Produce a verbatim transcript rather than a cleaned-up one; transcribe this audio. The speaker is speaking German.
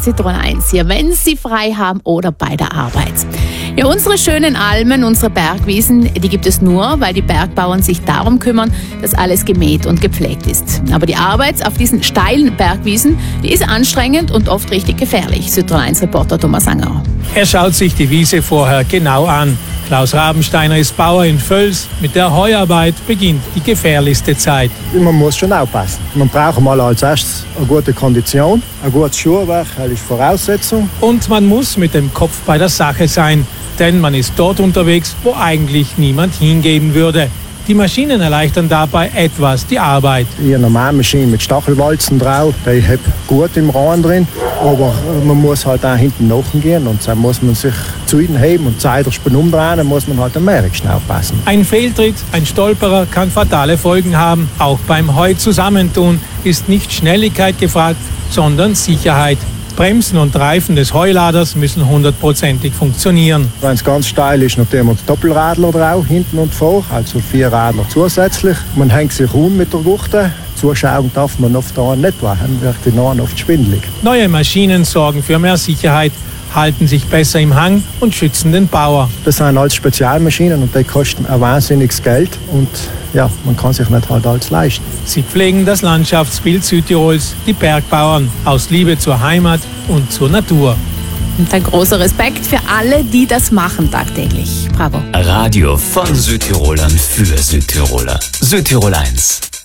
Südtirol eins hier, wenn Sie frei haben oder bei der Arbeit. Ja, unsere schönen Almen, unsere Bergwiesen, die gibt es nur, weil die Bergbauern sich darum kümmern, dass alles gemäht und gepflegt ist. Aber die Arbeit auf diesen steilen Bergwiesen, die ist anstrengend und oft richtig gefährlich. Südtirol eins Reporter Thomas Anger. Er schaut sich die Wiese vorher genau an. Klaus Rabensteiner ist Bauer in Völs. Mit der Heuarbeit beginnt die gefährlichste Zeit. Man muss schon aufpassen. Man braucht mal als erstes eine gute Kondition, ein gutes Schuhwerk, das ist Voraussetzung. Und man muss mit dem Kopf bei der Sache sein, denn man ist dort unterwegs, wo eigentlich niemand hingehen würde. Die Maschinen erleichtern dabei etwas die Arbeit. Eine normale Maschine mit Stachelwalzen drauf, die hat gut im Rahmen drin, aber man muss halt auch hinten nachgehen und dann muss man sich zu ihnen heben und zeitlich umdrehen, dann muss man halt am Mehrigsten aufpassen. Ein Fehltritt, ein Stolperer kann fatale Folgen haben. Auch beim Heu-Zusammentun ist nicht Schnelligkeit gefragt, sondern Sicherheit. Bremsen und Reifen des Heuladers müssen hundertprozentig funktionieren. Wenn es ganz steil ist, noch haben wir Doppelradler drauf, hinten und vor, also vier Radler zusätzlich. Man hängt sich um mit der Wuchte. Zuschauen darf man oft da nicht, weil dann wird die Nahen oft schwindelig. Neue Maschinen sorgen für mehr Sicherheit, halten sich besser im Hang und schützen den Bauer. Das sind alles Spezialmaschinen und die kosten ein wahnsinniges Geld und ja, man kann sich nicht halt alles leisten. Sie pflegen das Landschaftsbild Südtirols, die Bergbauern, aus Liebe zur Heimat und zur Natur. Und ein großer Respekt für alle, die das machen tagtäglich. Bravo. Radio von Südtirolern für Südtiroler. Südtirol eins.